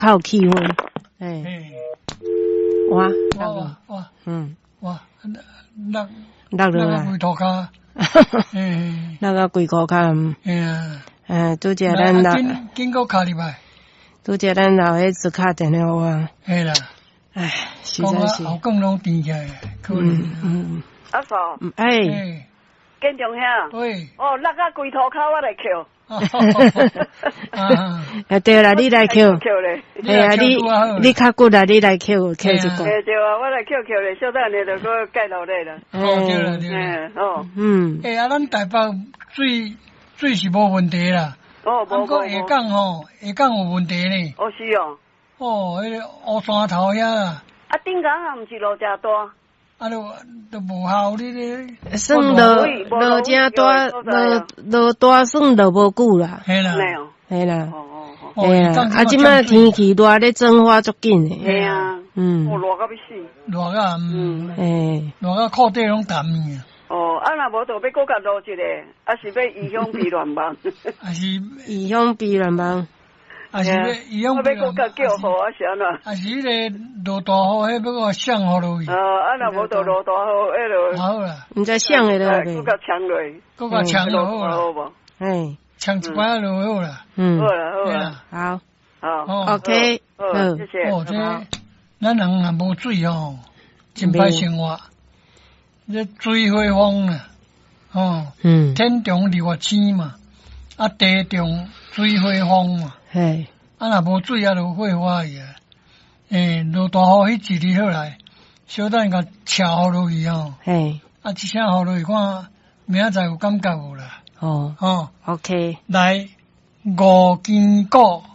较有气氛。哎，哇， 哇， 落落来， 龟头卡， 落到几箍骹，拄则咱老， 经过卡里摆， 拄则咱老迄只卡电话我， 嘿啦， 哎，实在是， 后更拢甜起来，可怜。 阿嫂， 哎， 建中兄， 对， 哦，落到龟头骹我来扣。 对啦，你来扣， 咧， 哎呀，你较骨啦，你来扣一个。 对啊，我来扣咧，小等下就搁盖落来啦。 对啦，对啦。咱台北水是无问题啦。 无。 下港有问题呢。 哦，是哦。 迄个乌山头遐啦。 顶港也毋是落遮大。 都无效，你咧。 算落正大，落大算落无久啦。 嘿啦。 嘿啦。嘿啦，即摆天气热咧，蒸发足紧诶。 嘿啊。热到要死。 热到热到裤底拢湿去。 若无就要搁甲落一个，是要异乡避乱网。 是异乡避乱网。 是要异乡避乱网。 我要搁甲叫雨是安怎？ 是迄个落大雨，迄要搁响雨落去。 若无就落大雨，迄落。好啦。 毋知响会落去。 搁甲呛落。 搁甲呛就好啦。 哎。 呛一摆就好啦。 好啦。 好。OK。 好，谢谢。 咱人若无水真歹生活。这水火风啊，天中日月星嘛，地中水火风嘛，若无水就火花去啊，落大雨迄一日好来，小等甲车雨落去一声雨落去看，明仔载有感觉无啦？ OK。 来5间谷